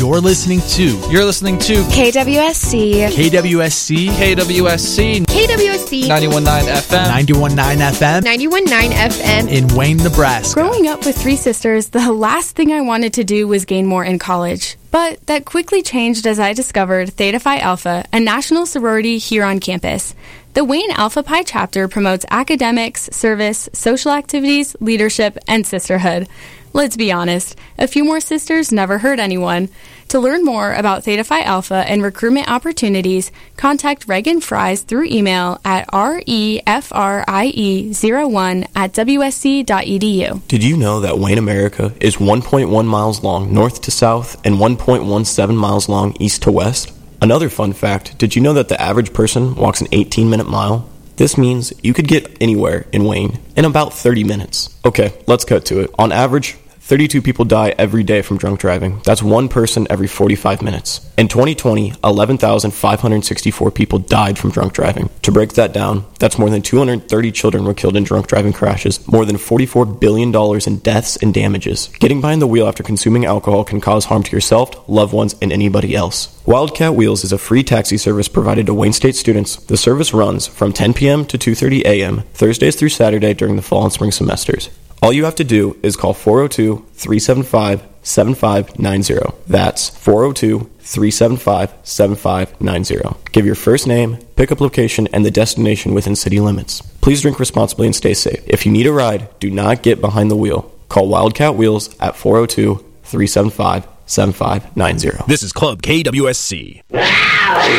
You're listening to KWSC. KWSC. KWSC. KWSC. 91.9 FM. 91.9 FM 91.9 FM. in Wayne, Nebraska. Growing up with three sisters, the last thing I wanted to do was gain more in college. But that quickly changed as I discovered Theta Phi Alpha, a national sorority here on campus. The Wayne Alpha Pi chapter promotes academics, service, social activities, leadership, and sisterhood. Let's be honest, a few more sisters never hurt anyone. To learn more about Theta Phi Alpha and recruitment opportunities, contact Reagan Fries through email at refrie01@wsc.edu. Did you know that Wayne, America is 1.1 miles long north to south and 1.17 miles long east to west? Another fun fact, did you know that the average person walks an 18-minute mile? This means you could get anywhere in Wayne in about 30 minutes. Okay, let's cut to it. On average, 32 people die every day from drunk driving. That's one person every 45 minutes. In 2020, 11,564 people died from drunk driving. To break that down, that's more than 230 children were killed in drunk driving crashes, more than $44 billion in deaths and damages. Getting behind the wheel after consuming alcohol can cause harm to yourself, loved ones, and anybody else. Wildcat Wheels is a free taxi service provided to Wayne State students. The service runs from 10 p.m. to 2:30 a.m., Thursdays through Saturday during the fall and spring semesters. All you have to do is call 402-375-7590. That's 402-375-7590. Give your first name, pickup location, and the destination within city limits. Please drink responsibly and stay safe. If you need a ride, do not get behind the wheel. Call Wildcat Wheels at 402-375-7590. This is Club KWSC.